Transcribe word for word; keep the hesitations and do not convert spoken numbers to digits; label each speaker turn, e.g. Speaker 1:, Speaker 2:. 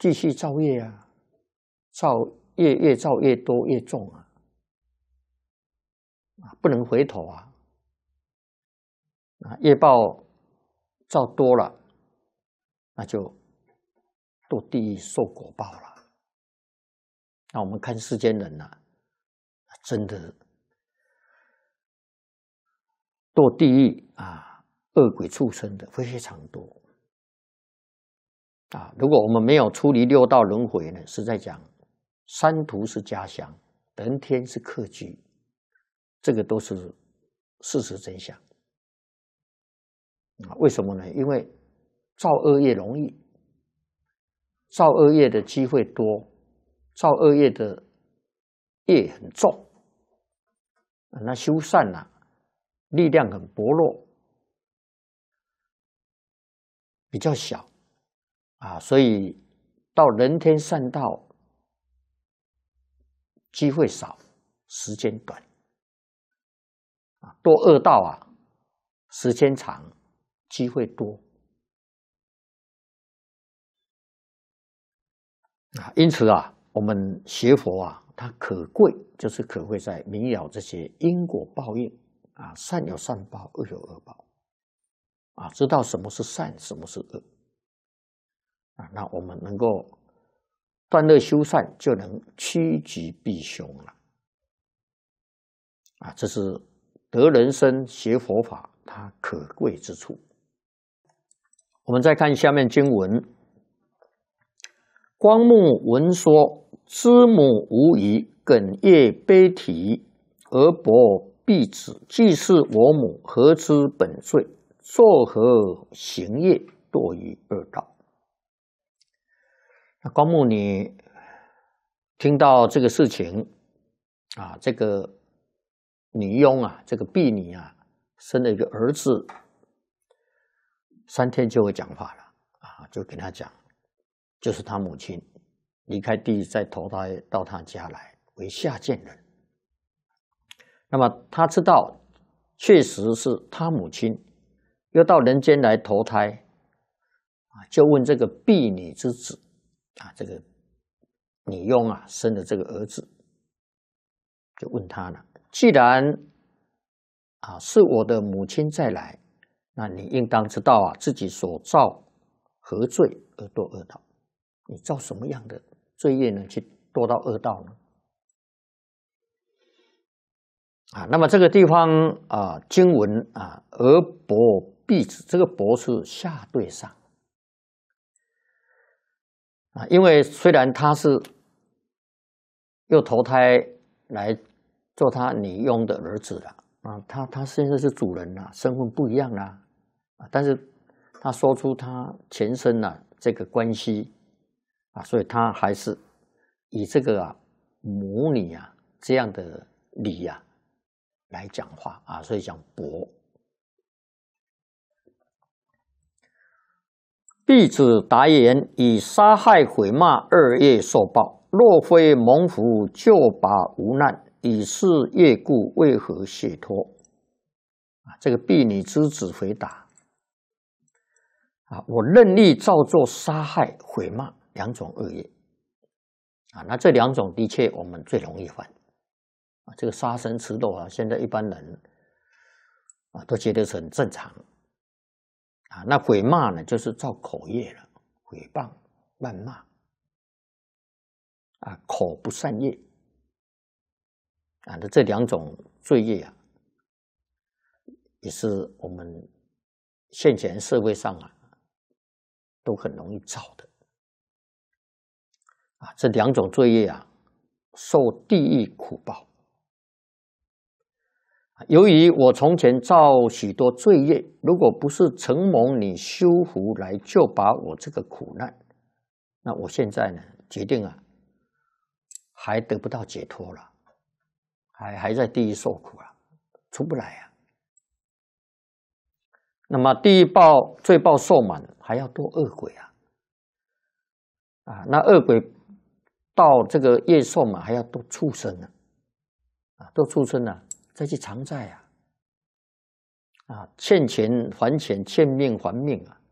Speaker 1: 继续造业啊，造业越造越多越重啊，啊，不能回头啊，啊，业报造多了，那就堕地狱受果报了。那我们看世间人呐、啊，真的堕地狱啊，恶鬼畜生的非常多。啊，如果我们没有出离六道轮回呢，实在讲，三途是家乡，人天是客居，这个都是事实真相。啊，为什么呢？因为造恶业容易，造恶业的机会多，造恶业的业很重，那修善呐、啊，力量很薄弱，比较小。啊，所以到人天善道机会少，时间短。啊，堕恶道啊，时间长，机会多。啊，因此啊，我们学佛啊，它可贵，就是可贵在明了这些因果报应啊，善有善报，恶有恶报。啊，知道什么是善，什么是恶。啊，那我们能够断恶修善，就能趋吉避凶了。啊，这是得人生学佛法它可贵之处。我们再看下面经文：光目闻说，知母无疑，哽咽悲啼，而伯必子，既是我母，何知本罪？作何行业，堕于恶道。那光目，你听到这个事情啊，这个女佣啊，这个婢女啊，生了一个儿子，三天就会讲话了啊，就跟他讲，就是他母亲离开地狱，再投胎到他家来为下贱人。那么他知道，确实是他母亲又到人间来投胎啊，就问这个婢女之子。啊，这个女佣啊生的这个儿子，就问他了：既然啊是我的母亲再来，那你应当知道啊自己所造何罪而堕恶道？你造什么样的罪业呢？去堕到恶道呢？啊，那么这个地方啊，经文啊，而伯必子，这个伯是下对上。啊，因为虽然他是又投胎来做他女佣的儿子了啊，他他现在是主人了，身份不一样啦啊，但是他说出他前身的这个关系啊，所以他还是以这个啊母女啊这样的礼啊来讲话啊，所以讲伯。婢子答言：以杀害毁骂二业受报，若非蒙福救拔无难，以是业故，为何解脱？啊，这个婢女之子回答：啊，我任力造作杀害毁骂两种恶业。啊，那这两种的确我们最容易犯。啊，这个杀生吃肉啊，现在一般人啊都觉得是很正常。啊，那毁骂呢，就是造口业了，毁谤、谩骂，啊，口不善业，啊，那这两种罪业啊，也是我们现前社会上啊，都很容易造的，啊，这两种罪业啊，受地狱苦报。由于我从前造许多罪业，如果不是承蒙你修福来救拔我这个苦难，那我现在呢，决定啊，还得不到解脱了，还还在地狱受苦了，出不来啊。那么地狱报罪报受满，还要堕恶鬼啊，啊，那恶鬼到这个业受满，还要堕畜生啊，啊，堕畜生啊。再去偿债啊，啊，欠钱还钱，欠命还命啊，